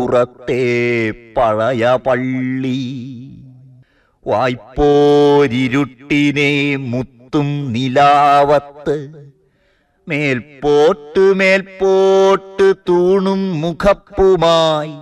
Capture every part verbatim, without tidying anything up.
പുറത്തെ പഴയ പള്ളി. വായ്പോരിരുട്ടിനെ മുത്തും നിലാവത്ത്, മേൽപോട്ട് മേൽപോട്ട് തൂണും മുഖപ്പുമായി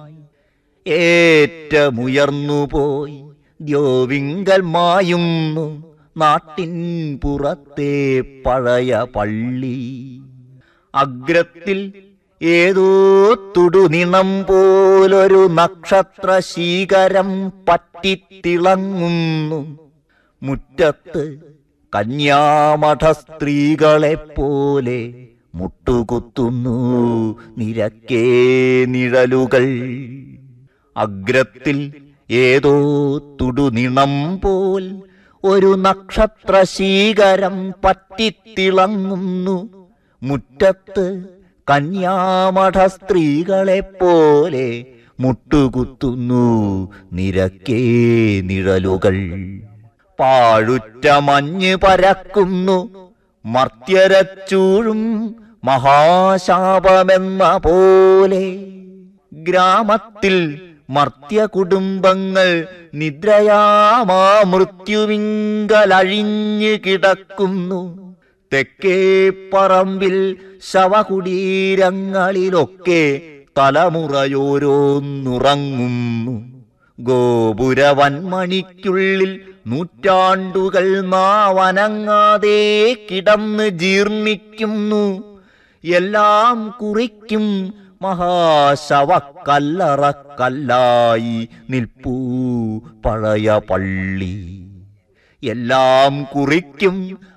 ഏറ്റമുയർന്നുപോയി ദ്യോവിങ്കൽ മായുന്നു നാട്ടിൻ പുറത്തെ പഴയ പള്ളി. അഗ്രത്തിൽ ഏതോ തുടുനിണം പോലൊരു നക്ഷത്ര ശീകരം പറ്റിത്തിളങ്ങുന്നു. മുറ്റത്ത് കന്യാമഠ സ്ത്രീകളെപ്പോലെ മുട്ടുകുത്തുന്നു നിരക്കേ നിഴലുകൾ. അഗ്രത്തിൽ ഏതോ തുടുനിണം പോൽ ഒരു നക്ഷത്ര ശീകരം പറ്റിത്തിളങ്ങുന്നു. മുറ്റത്ത് കന്യാമഠ സ്ത്രീകളെപ്പോലെ മുട്ടുകുത്തുന്നു നിരക്കേ നിഴലുകൾ. പാഴുറ്റ മഞ്ഞ് പരക്കുന്നു മർത്യരച്ചൂഴും മഹാശാപമെന്ന പോലെ. ഗ്രാമത്തിൽ മർത്യ കുടുംബങ്ങൾ നിദ്രയാമാ മൃത്യുവിങ്കലഴിഞ്ഞു കിടക്കുന്നു. തെക്കേ പറമ്പിൽ ശവകുടീരങ്ങളിലൊക്കെ തലമുറയോരോന്നുറങ്ങുന്നു. ഗോപുരവന്മണിക്കുള്ളിൽ നൂറ്റാണ്ടുകൾ നാവനങ്ങാതെ കിടന്ന് ജീർണിക്കുന്നു. എല്ലാം കുറിക്കും മഹാശവക്കല്ലറക്കല്ലായി നിൽപ്പൂ പഴയ പള്ളി. എല്ലാം കുറിക്കും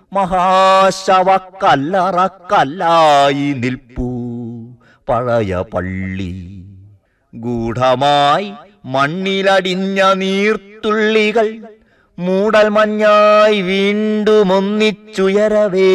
മഹാശവക്കല്ലറക്കല്ലായി നിൽപ്പൂ പഴയ പള്ളി. ഗൂഢമായി മണ്ണിലടിഞ്ഞ നീർത്തുള്ളികൾ മൂടൽ മഞ്ഞായി വീണ്ടും ഒന്നിച്ചുയരവേ,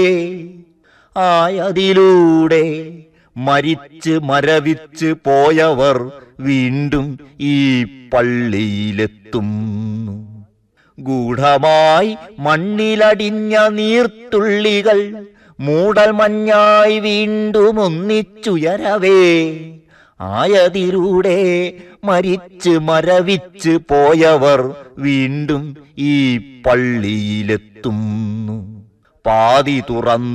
ആയതിലൂടെ മരിച്ച് മരവിച്ച് പോയവർ വീണ്ടും ഈ പള്ളിയിലെത്തുന്നു. ഗൂഢമായി മണ്ണിലടിഞ്ഞ നീർത്തുള്ളികൾ മൂടൽ മഞ്ഞായി വീണ്ടും ഒന്നിച്ചുയരവേ, ആയതിലൂടെ മരിച്ച് മരവിച്ച് പോയവർ വീണ്ടും ഈ പള്ളിയിലെത്തുന്നു. പാതി തുറന്നു